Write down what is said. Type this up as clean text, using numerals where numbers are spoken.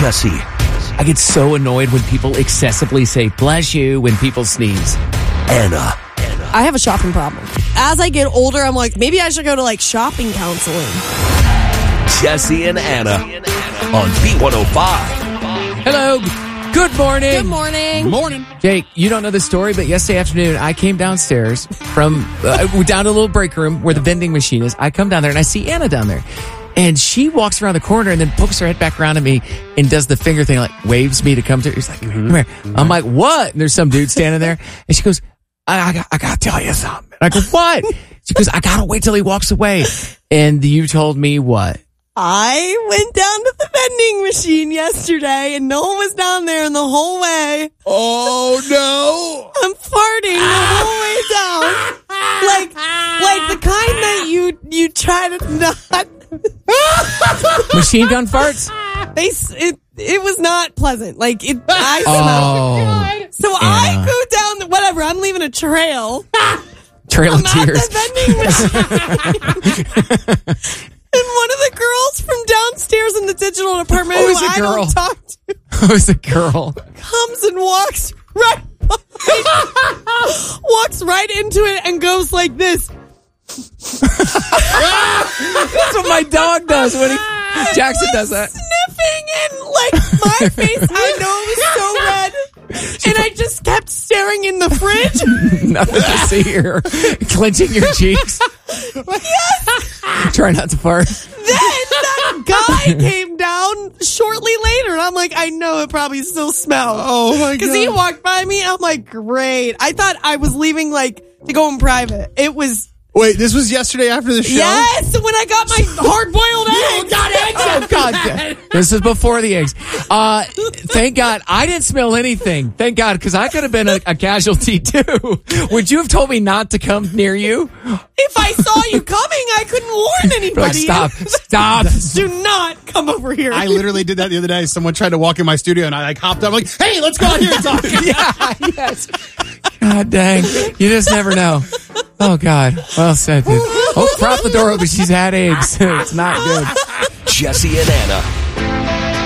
Jesse. I get so annoyed when people excessively say bless you when people sneeze. Anna. I have a shopping problem. As I get older, I'm like, maybe I should go to shopping counseling. Jesse and Anna on B105. Hello. Good morning. Good morning. Morning. Jake, you don't know the story, but yesterday afternoon, I came downstairs from, down to a little break room where the vending machine is. I come down there and I see Anna down there. And she walks around the corner and then pokes her head back around at me and does the finger thing, waves me to come to her. She's like, come here. I'm like, what? And there's some dude standing there. And she goes, I got to tell you something. And I go, what? She goes, I got to wait till he walks away. And you told me what? I went down to the vending machine yesterday and no one was down there in the whole way. Oh, no. I'm farting the whole way down. Like the kind that you try to not. Machine gun farts? It was not pleasant. I smelled. Oh. So Anna. I go down, whatever, I'm leaving a trail. Trail of tears. At the vending machine. And one of the girls from downstairs in the digital department who I don't talk to. Who is a girl? Comes and walks right into it and goes like this. That's what my dog does when Jackson does that. Sniffing and my face, I know it was so red. And I just kept staring in the fridge. Nothing to see here. Clenching your cheeks. Yes. Try not to fart. Then that guy came down shortly later. And I'm like, I know it probably still smells. Oh my God. Because he walked by me. I'm like, great. I thought I was leaving to go in private. It was... Wait, this was yesterday after the show? Yes, when I got my hard-boiled eggs. Oh, God. This is before the eggs. Thank God. I didn't smell anything. Thank God, because I could have been a casualty, too. Would you have told me not to come near you? If I saw you coming, I couldn't warn anybody. Stop. Do not come over here. I literally did that the other day. Someone tried to walk in my studio, and I hopped up. I'm like, hey, let's go out here and talk. Yeah, yes. God dang. You just never know. Oh, God. Well said, dude. Oh, prop the door open. She's had eggs. It's not good. Jesse and Anna